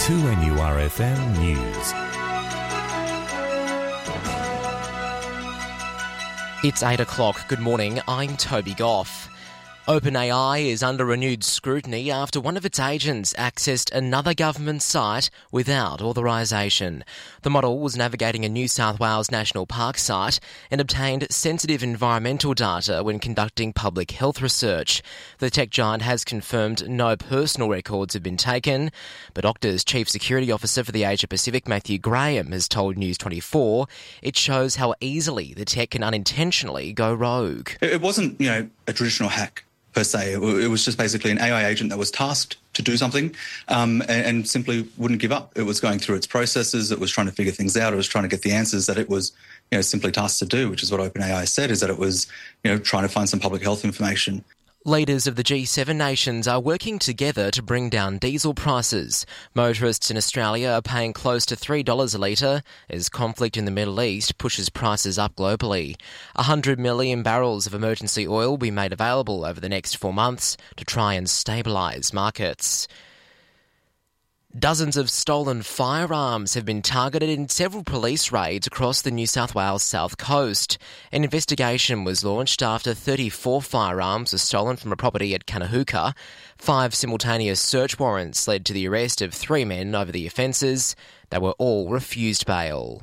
2NURFM News. It's 8 o'clock. Good morning. I'm Toby Goff. OpenAI is under renewed scrutiny after one of its agents accessed another government site without authorisation. The model was navigating a New South Wales National Park site and obtained sensitive environmental data when conducting public health research. The tech giant has confirmed no personal records have been taken, but Okta's Chief Security Officer for the Asia Pacific, Matthew Graham, has told News 24 it shows how easily the tech can unintentionally go rogue. It wasn't, a traditional hack per se. It was just basically an AI agent that was tasked to do something and simply wouldn't give up. It was going through its processes. It was trying to figure things out. It was trying to get the answers that it was, simply tasked to do, which is what OpenAI said, is that it was, trying to find some public health information. Leaders of the G7 nations are working together to bring down diesel prices. Motorists in Australia are paying close to $3 a litre as conflict in the Middle East pushes prices up globally. 100 million barrels of emergency oil will be made available over the next 4 months to try and stabilise markets. Dozens of stolen firearms have been targeted in several police raids across the New South Wales south coast. An investigation was launched after 34 firearms were stolen from a property at Kanahuka. 5 simultaneous search warrants led to the arrest of 3 men over the offences. They were all refused bail.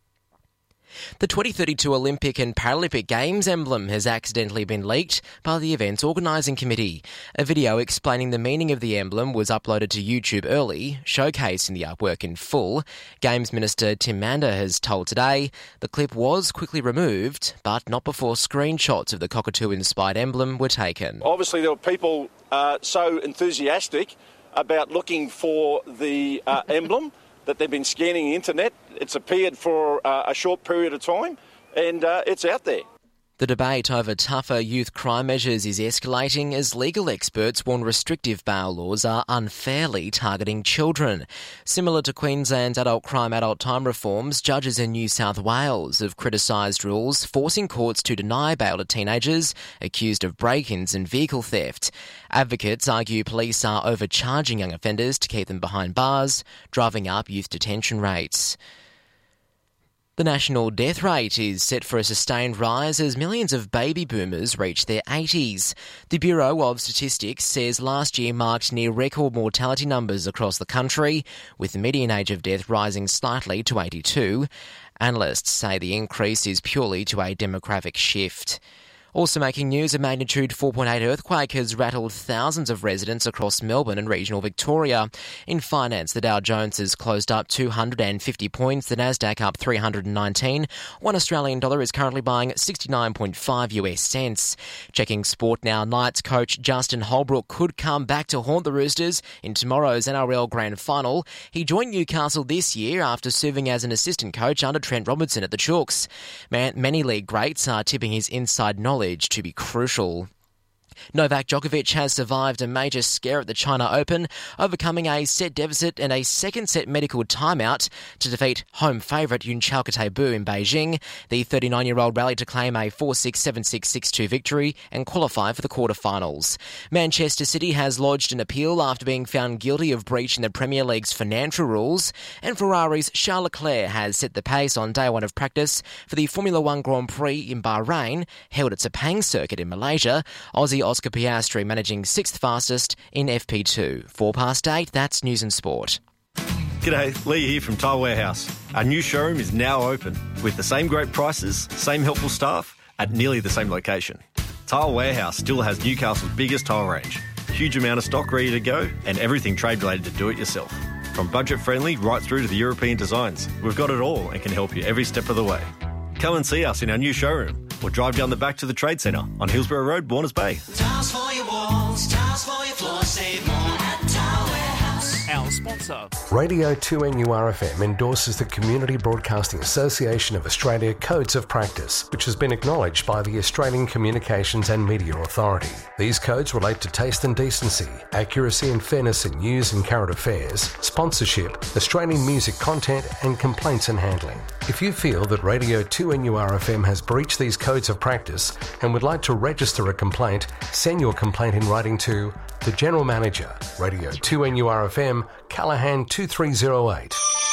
The 2032 Olympic and Paralympic Games emblem has accidentally been leaked by the event's organising committee. A video explaining the meaning of the emblem was uploaded to YouTube early, showcasing the artwork in full. Games Minister Tim Mander has told Today the clip was quickly removed, but not before screenshots of the cockatoo-inspired emblem were taken. Obviously, there were people so enthusiastic about looking for the emblem that they've been scanning the internet. It's appeared for a short period of time and it's out there. The debate over tougher youth crime measures is escalating as legal experts warn restrictive bail laws are unfairly targeting children. Similar to Queensland's adult crime, adult time reforms, judges in New South Wales have criticised rules forcing courts to deny bail to teenagers accused of break-ins and vehicle theft. Advocates argue police are overcharging young offenders to keep them behind bars, driving up youth detention rates. The national death rate is set for a sustained rise as millions of baby boomers reach their 80s. The Bureau of Statistics says last year marked near record mortality numbers across the country, with the median age of death rising slightly to 82. Analysts say the increase is purely to a demographic shift. Also making news, a magnitude 4.8 earthquake has rattled thousands of residents across Melbourne and regional Victoria. In finance, the Dow Jones has closed up 250 points, the Nasdaq up 319. One Australian dollar is currently buying 69.5 US cents. Checking sport now, Knights coach Justin Holbrook could come back to haunt the Roosters in tomorrow's NRL Grand Final. He joined Newcastle this year after serving as an assistant coach under Trent Robinson at the Chooks. Many league greats are tipping his inside knowledge to be crucial. Novak Djokovic has survived a major scare at the China Open, overcoming a set deficit and a second set medical timeout to defeat home favourite Yun Chalkatay-Bu in Beijing. The 39-year-old rallied to claim a 4-6, 7-6, 6-2 victory and qualify for the quarterfinals. Manchester City has lodged an appeal after being found guilty of breaching the Premier League's financial rules, and Ferrari's Charles Leclerc has set the pace on day one of practice for the Formula One Grand Prix in Bahrain, held at Sepang circuit in Malaysia. Aussie Oscar Piastri managing 6th fastest in FP2. 8:04, that's News and Sport. G'day, Lee here from Tyre Warehouse. Our new showroom is now open with the same great prices, same helpful staff at nearly the same location. Tyre Warehouse still has Newcastle's biggest tile range, huge amount of stock ready to go and everything trade related to do it yourself. From budget friendly right through to the European designs, we've got it all and can help you every step of the way. Come and see us in our new showroom or drive down the back to the Trade Centre on Hillsborough Road, Warners Bay. Tiles for your walls, tiles for your floors, save more at Tile Warehouse. Our sponsor. Radio 2NURFM endorses the Community Broadcasting Association of Australia Codes of Practice, which has been acknowledged by the Australian Communications and Media Authority. These codes relate to taste and decency, accuracy and fairness in news and current affairs, sponsorship, Australian music content and complaints and handling. If you feel that Radio 2NURFM has breached these codes of practice and would like to register a complaint, send your complaint in writing to The General Manager, Radio 2NURFM, Callaghan 2308.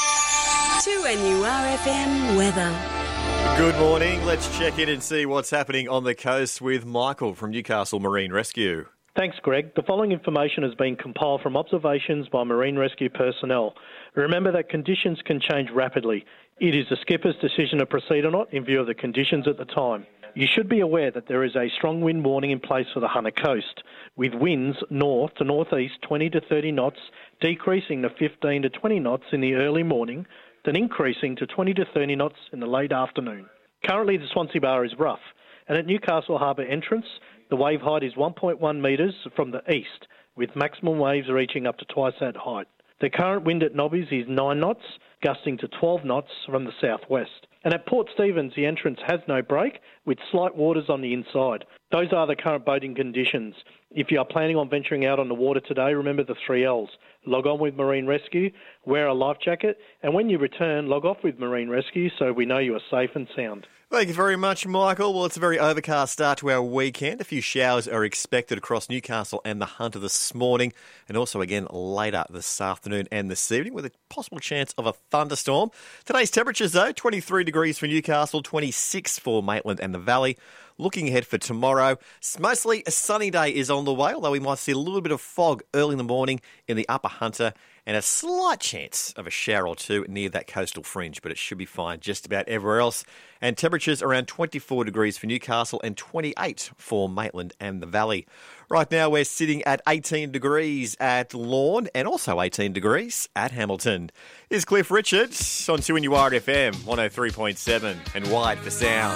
2NURFM weather. Good morning. Let's check in and see what's happening on the coast with Michael from Newcastle Marine Rescue. Thanks, Greg. The following information has been compiled from observations by Marine Rescue personnel. Remember that conditions can change rapidly. It is the skipper's decision to proceed or not in view of the conditions at the time. You should be aware that there is a strong wind warning in place for the Hunter Coast, with winds north to northeast 20 to 30 knots, decreasing to 15 to 20 knots in the early morning, then increasing to 20 to 30 knots in the late afternoon. Currently, the Swansea Bar is rough, and at Newcastle Harbour entrance, the wave height is 1.1 metres from the east, with maximum waves reaching up to twice that height. The current wind at Nobbies is 9 knots, gusting to 12 knots from the southwest. And at Port Stephens, the entrance has no break, with slight waters on the inside. Those are the current boating conditions. If you are planning on venturing out on the water today, remember the 3 Ls. Log on with Marine Rescue, wear a life jacket, and when you return, log off with Marine Rescue so we know you are safe and sound. Thank you very much, Michael. Well, it's a very overcast start to our weekend. A few showers are expected across Newcastle and the Hunter this morning, and also again later this afternoon and this evening with a possible chance of a thunderstorm. Today's temperatures, though, 23 degrees for Newcastle, 26 for Maitland and the Valley. Looking ahead for tomorrow, mostly a sunny day is on the way, although we might see a little bit of fog early in the morning in the upper Hunter and a slight chance of a shower or two near that coastal fringe, but it should be fine just about everywhere else. And temperatures around 24 degrees for Newcastle and 28 for Maitland and the Valley. Right now we're sitting at 18 degrees at Lorne and also 18 degrees at Hamilton. Here's Cliff Richard on 2NURFM 103.7 and Wide for Sound.